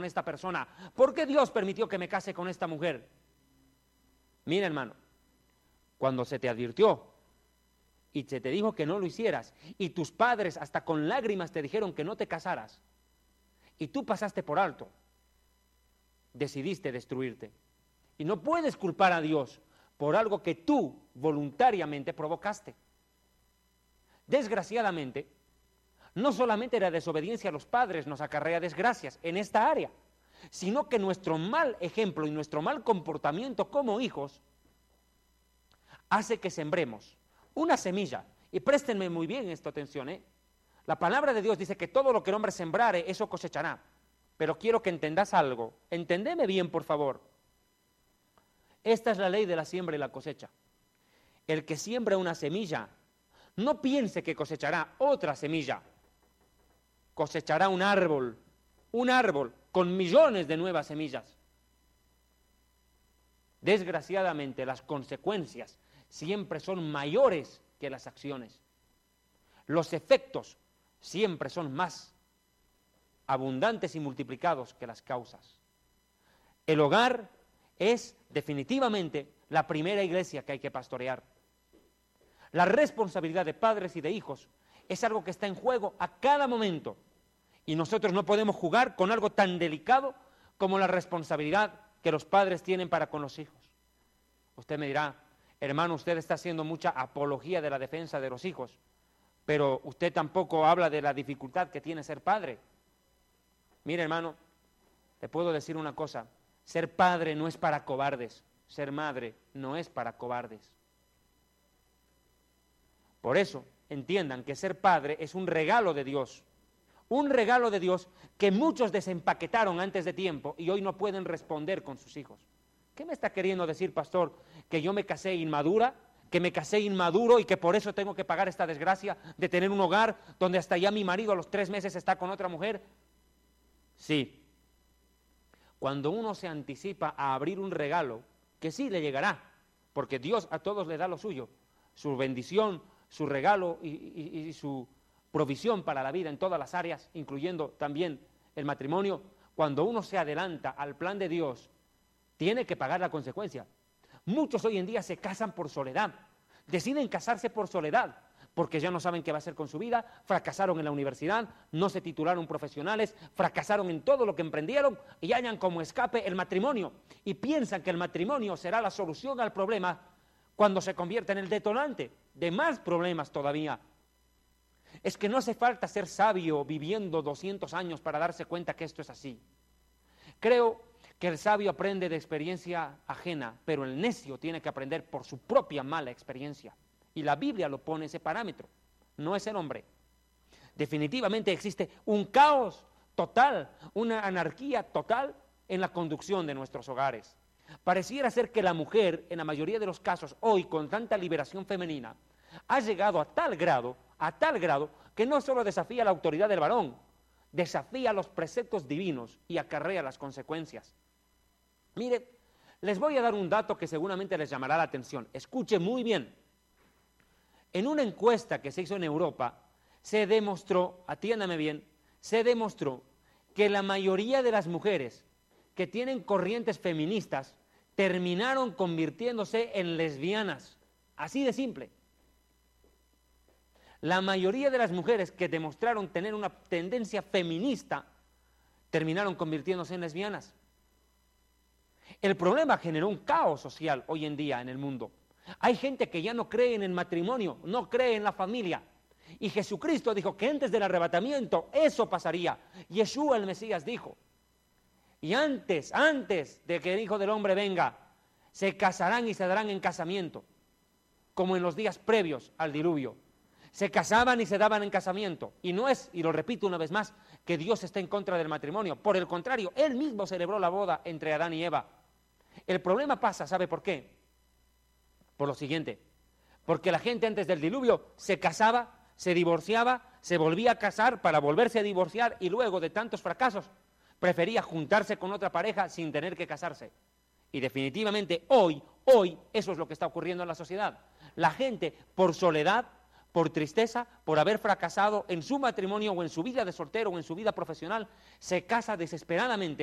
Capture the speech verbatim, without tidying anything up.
con esta persona? ¿Por qué Dios permitió que me case con esta mujer? Mira, hermano, cuando se te advirtió y se te dijo que no lo hicieras, y tus padres hasta con lágrimas te dijeron que no te casaras, y tú pasaste por alto, decidiste destruirte. Y no puedes culpar a Dios por algo que tú voluntariamente provocaste. Desgraciadamente, no solamente la desobediencia a los padres nos acarrea desgracias en esta área, sino que nuestro mal ejemplo y nuestro mal comportamiento como hijos hace que sembremos una semilla. Y préstenme muy bien esta atención, ¿eh? La palabra de Dios dice que todo lo que el hombre sembrare, eso cosechará. Pero quiero que entendas algo. Entendeme bien, por favor. Esta es la ley de la siembra y la cosecha. El que siembra una semilla, no piense que cosechará otra semilla. Cosechará un árbol, un árbol con millones de nuevas semillas. Desgraciadamente, las consecuencias siempre son mayores que las acciones. Los efectos siempre son más abundantes y multiplicados que las causas. El hogar es definitivamente la primera iglesia que hay que pastorear. La responsabilidad de padres y de hijos es algo que está en juego a cada momento, y nosotros no podemos jugar con algo tan delicado como la responsabilidad que los padres tienen para con los hijos. Usted me dirá, hermano, usted está haciendo mucha apología de la defensa de los hijos, pero usted tampoco habla de la dificultad que tiene ser padre. Mire, hermano, te puedo decir una cosa, ser padre no es para cobardes, ser madre no es para cobardes. Por eso, entiendan que ser padre es un regalo de Dios, un regalo de Dios que muchos desempaquetaron antes de tiempo y hoy no pueden responder con sus hijos. ¿Qué me está queriendo decir, pastor? ¿Que yo me casé inmadura? ¿Que me casé inmaduro y que por eso tengo que pagar esta desgracia de tener un hogar donde hasta ya mi marido a los tres meses está con otra mujer? Sí. Cuando uno se anticipa a abrir un regalo, que sí le llegará, porque Dios a todos le da lo suyo, su bendición, su regalo y, y, y su provisión para la vida en todas las áreas, incluyendo también el matrimonio. Cuando uno se adelanta al plan de Dios, tiene que pagar la consecuencia. Muchos hoy en día se casan por soledad, deciden casarse por soledad, porque ya no saben qué va a hacer con su vida, fracasaron en la universidad, no se titularon profesionales, fracasaron en todo lo que emprendieron y hallan como escape el matrimonio y piensan que el matrimonio será la solución al problema cuando se convierte en el detonante de más problemas todavía. Es que no hace falta ser sabio viviendo doscientos años para darse cuenta que esto es así. Creo que el sabio aprende de experiencia ajena, pero el necio tiene que aprender por su propia mala experiencia. Y la Biblia lo pone ese parámetro, no es el hombre. Definitivamente existe un caos total, una anarquía total en la conducción de nuestros hogares. Pareciera ser que la mujer, en la mayoría de los casos, hoy con tanta liberación femenina, ha llegado a tal grado, a tal grado, que no solo desafía la autoridad del varón, desafía los preceptos divinos y acarrea las consecuencias. Mire, les voy a dar un dato que seguramente les llamará la atención. Escuche muy bien. En una encuesta que se hizo en Europa, se demostró, atiéndame bien, se demostró que la mayoría de las mujeres que tienen corrientes feministas terminaron convirtiéndose en lesbianas. Así de simple. La mayoría de las mujeres que demostraron tener una tendencia feminista terminaron convirtiéndose en lesbianas. El problema generó un caos social hoy en día en el mundo. Hay gente que ya no cree en el matrimonio, no cree en la familia. Y Jesucristo dijo que antes del arrebatamiento eso pasaría. Yeshua el Mesías dijo, y antes, antes de que el Hijo del Hombre venga, se casarán y se darán en casamiento, como en los días previos al diluvio. Se casaban y se daban en casamiento. Y no es, y lo repito una vez más, que Dios esté en contra del matrimonio. Por el contrario, Él mismo celebró la boda entre Adán y Eva. El problema pasa, ¿sabe por qué? Por lo siguiente, porque la gente antes del diluvio se casaba, se divorciaba, se volvía a casar para volverse a divorciar y luego de tantos fracasos prefería juntarse con otra pareja sin tener que casarse. Y definitivamente hoy, hoy, eso es lo que está ocurriendo en la sociedad. La gente, por soledad, por tristeza, por haber fracasado en su matrimonio o en su vida de soltero o en su vida profesional, se casa desesperadamente